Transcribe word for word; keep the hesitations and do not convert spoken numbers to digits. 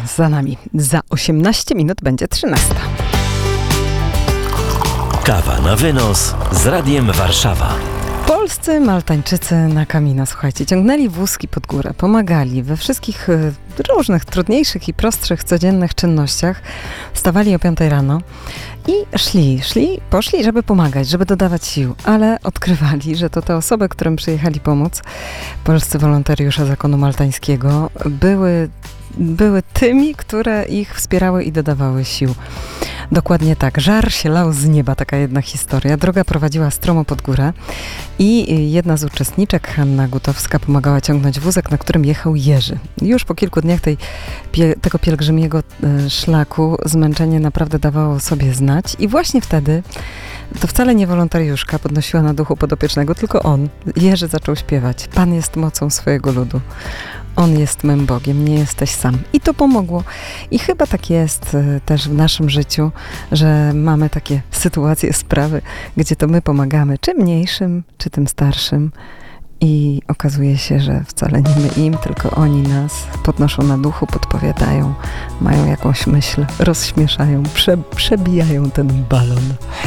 kwadrans za nami. Za osiemnaście minut będzie trzynasta. Kawa na wynos z Radiem Warszawa. Polscy Maltańczycy na Camino, słuchajcie, ciągnęli wózki pod górę, pomagali we wszystkich różnych, trudniejszych i prostszych, codziennych czynnościach. Wstawali o piątej rano i szli, szli, poszli, żeby pomagać, żeby dodawać sił, ale odkrywali, że to te osoby, którym przyjechali pomóc, polscy wolontariusze Zakonu Maltańskiego, były, były tymi, które ich wspierały i dodawały sił. Dokładnie tak. Żar się lał z nieba, taka jedna historia. Droga prowadziła stromo pod górę i jedna z uczestniczek, Hanna Gutowska, pomagała ciągnąć wózek, na którym jechał Jerzy. Już po kilku dniach tej, pie, tego pielgrzymiego e, szlaku zmęczenie naprawdę dawało sobie znać i właśnie wtedy to wcale nie wolontariuszka podnosiła na duchu podopiecznego, tylko on, Jerzy, zaczął śpiewać. Pan jest mocą swojego ludu. On jest mym Bogiem, nie jesteś sam. I to pomogło. I chyba tak jest y, też w naszym życiu, że mamy takie sytuacje, sprawy, gdzie to my pomagamy, czy mniejszym, czy tym starszym. I okazuje się, że wcale nie my im, tylko oni nas podnoszą na duchu, podpowiadają, mają jakąś myśl, rozśmieszają, prze, przebijają ten balon.